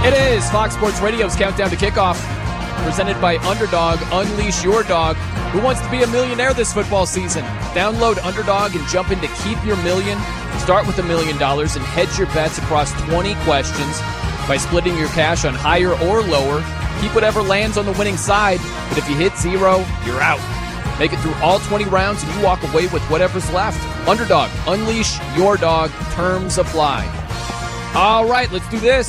It is Fox Sports Radio's Countdown to Kickoff, presented by Underdog. Unleash your dog. Who wants to be a millionaire this football season? Download Underdog and jump in to keep your million. Start with $1 million and hedge your bets across 20 questions by splitting your cash on higher or lower. Keep whatever lands on the winning side, but if you hit zero, you're out. Make it through all 20 rounds and you walk away with whatever's left. Underdog. Unleash your dog. Terms apply. All right, let's do this.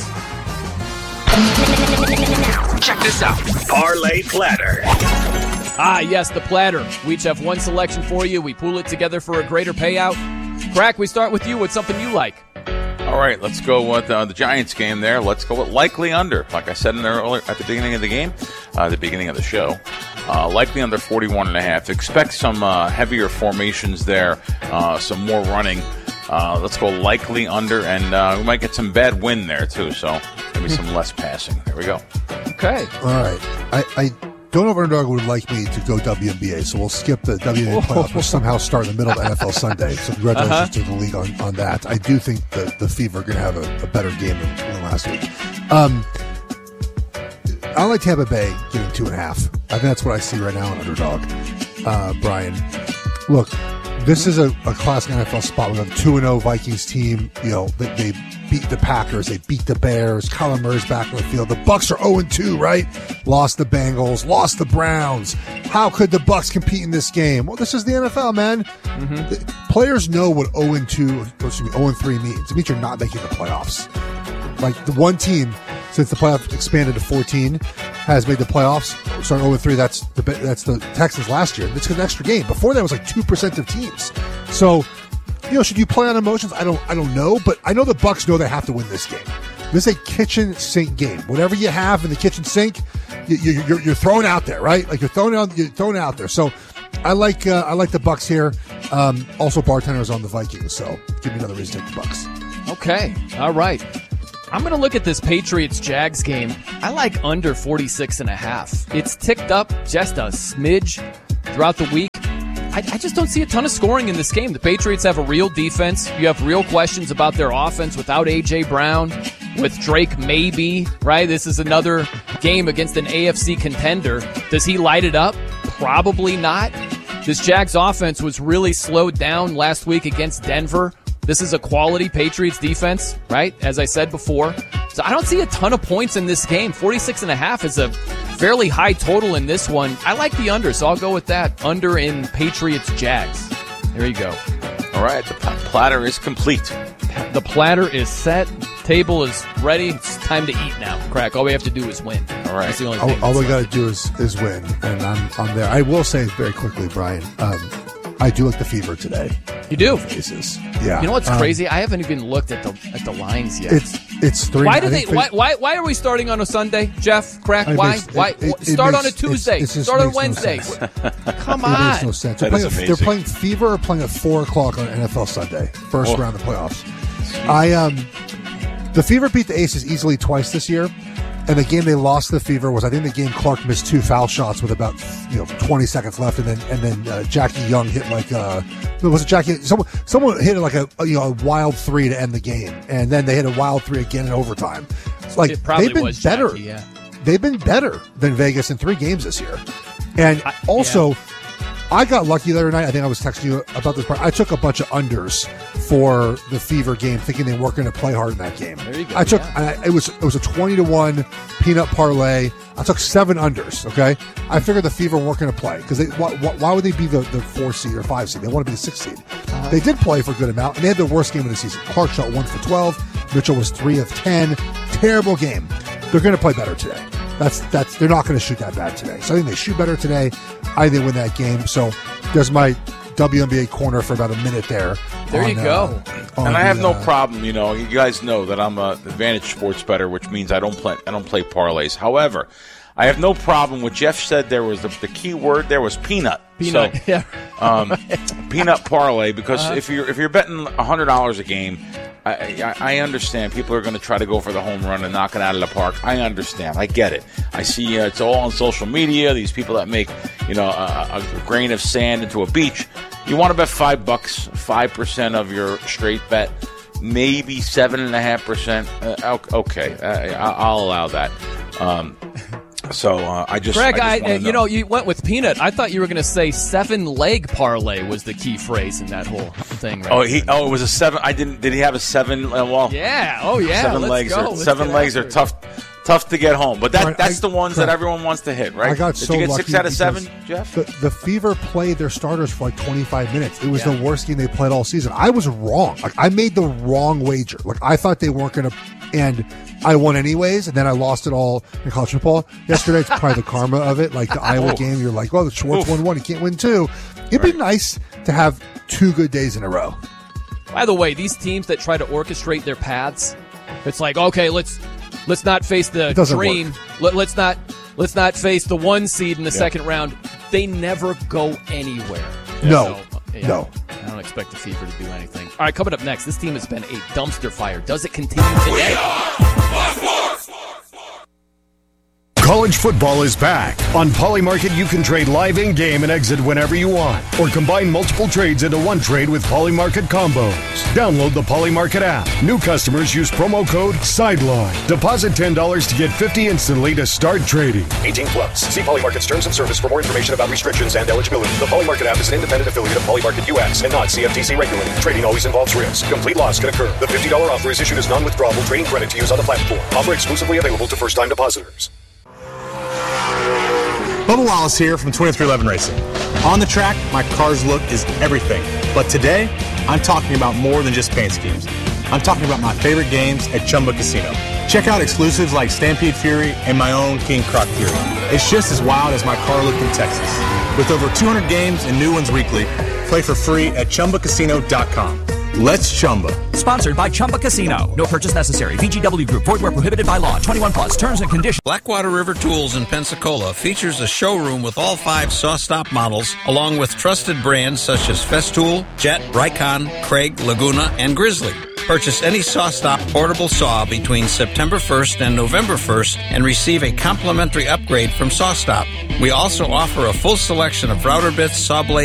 Check this out. Parlay Platter. Yes, the platter. We each have one selection for you. We pool it together for a greater payout. Crack, we start with you. What's something you like? All right, let's go with the Giants game there. Let's go with likely under. Like I said earlier at the beginning of the game, the beginning of the show. Likely under 41.5. Expect some heavier formations there, some more running. Let's go likely under, and we might get some bad wind there, too, so maybe some less passing. There we go. Okay. All right. I don't know if Underdog would like me to go WNBA, so we'll skip the WNBA playoffs. We'll somehow start in the middle of NFL Sunday, so congratulations to the league on that. I do think the Fever are going to have a better game than last week. I like Tampa Bay getting 2.5. I think that's what I see right now in Underdog. Brian, look, this is a classic NFL spot. We have a 2-0 Vikings team. You know, they beat the Packers. They beat the Bears. Kyler Murray's back on the field. The Bucs are 0-2, right? Lost the Bengals. Lost the Browns. How could the Bucs compete in this game? Well, this is the NFL, man. The players know what 0-3 means. It means you're not making the playoffs. Like, the one team, since the playoff expanded to 14, has made the playoffs. Starting 0-3, that's the Texans last year. It's an extra game. Before that, it was like 2% of teams. So, you know, should you play on emotions? I don't know, but I know the Bucs know they have to win this game. This is a kitchen sink game. Whatever you have in the kitchen sink, you're throwing out there, right? Like you're throwing out there. So I like the Bucs here. Also, bartenders on the Vikings, so give me another reason to take the Bucs. Okay, all right. I'm going to look at this Patriots-Jags game. I like under 46.5. It's ticked up just a smidge throughout the week. I just don't see a ton of scoring in this game. The Patriots have a real defense. You have real questions about their offense without A.J. Brown, with Drake maybe, right? This is another game against an AFC contender. Does he light it up? Probably not. This Jags offense was really slowed down last week against Denver. This is a quality Patriots defense, right? As I said before. So I don't see a ton of points in this game. 46.5 is a fairly high total in this one. I like the under, so I'll go with that. Under in Patriots-Jags. There you go. All right, the platter is complete. The platter is set. Table is ready. It's time to eat now. Crack. All we have to do is win. All right. That's the only thing. All we got to do is win, and I'm there. I will say very quickly, Brian, I do like the Fever today. You do? Faces. Yeah. You know what's crazy? I haven't even looked at the lines yet. It's 3. Why are we starting on a Sunday, Jeff? Crack? Why? Start on a Tuesday. Start on Wednesdays. Come on. It makes no sense. They're playing Fever or playing at 4 o'clock on NFL Sunday. First round of the playoffs. The Fever beat the Aces easily twice this year. And the game they lost to the Fever was, I think, the game Clark missed 2 foul shots with about 20 seconds left, and then Jackie Young hit was it Jackie? Someone hit like a wild 3 to end the game, and then they hit a wild 3 again in overtime. It's like they've been better. Jackie, yeah. They've been better than Vegas in 3 games this year, and I got lucky the other night. I think I was texting you about this part. I took a bunch of unders for the Fever game, thinking they weren't going to play hard in that game. There you go. It was a 20-1 peanut parlay. I took 7 unders. Okay, I figured the Fever weren't going to play because why would they be the 4 seed or 5 seed? They want to be the 6 seed. They did play for a good amount, and they had their worst game of the season. Clark shot 1 for 12. Mitchell was 3 of 10. Terrible game. They're going to play better today. They're not going to shoot that bad today. So I think they shoot better today. I think they win that game. So there's my WNBA corner for about a minute there. There you go. And I have no problem. You guys know that I'm a Advantage Sports bettor, which means I don't play parlays. However, I have no problem. What Jeff said there was the key word there was peanut. Peanut. So, yeah. Peanut parlay, because if you're betting $100 a game, I understand people are going to try to go for the home run and knock it out of the park. I understand. I get it. I see it's all on social media. These people that make a grain of sand into a beach. You want to bet $5, 5% of your straight bet. maybe 7.5%. Okay, I'll allow that. Greg, you went with peanut. I thought you were going to say 7-leg parlay was the key phrase in that whole thing. Right? It was a 7. Did he have a 7? Yeah. Oh yeah. 7 legs. Seven legs are tough to get home. But that's the ones that everyone wants to hit, right? I got Did you get 6 out of 7, Jeff? The Fever played their starters for like 25 minutes. It was the worst game they played all season. I was wrong. Like I made the wrong wager. Like I thought they weren't going to, and I won anyways, and then I lost it all in college football. Yesterday, it's probably the karma of it. Like the Iowa game, you're like, the Schwartz won 1, he can't win 2. It'd be nice to have 2 good days in a row. By the way, these teams that try to orchestrate their paths, it's like, okay, let's not face the dream. Let's not face the 1 seed in the second round. They never go anywhere. No. No. I don't expect the Fever to do anything. All right, coming up next, this team has been a dumpster fire. Does it continue today? College football is back. On Polymarket, you can trade live in-game and exit whenever you want, or combine multiple trades into one trade with Polymarket combos. Download the Polymarket app. New customers use promo code SIDELINE. Deposit $10 to get $50 instantly to start trading. 18 plus. See Polymarket's terms of service for more information about restrictions and eligibility. The Polymarket app is an independent affiliate of Polymarket US and not CFTC regulated. Trading always involves risk. Complete loss can occur. The $50 offer is issued as non-withdrawable trading credit to use on the platform. Offer exclusively available to first-time depositors. Bubba Wallace here from 2311 Racing. On the track, my car's look is everything. But today, I'm talking about more than just paint schemes. I'm talking about my favorite games at Chumba Casino. Check out exclusives like Stampede Fury and my own King Croc Fury. It's just as wild as my car look in Texas. With over 200 games and new ones weekly, play for free at ChumbaCasino.com. Let's Chumba. Sponsored by Chumba Casino. No purchase necessary. VGW Group. Void where prohibited by law. 21 plus. Terms and conditions. Blackwater River Tools in Pensacola features a showroom with all 5 saw-stop models, along with trusted brands such as Festool, Jet, Rycon, Craig, Laguna, and Grizzly. Purchase any saw-stop portable saw between September 1st and November 1st and receive a complimentary upgrade from SawStop. We also offer a full selection of router bits, saw blades,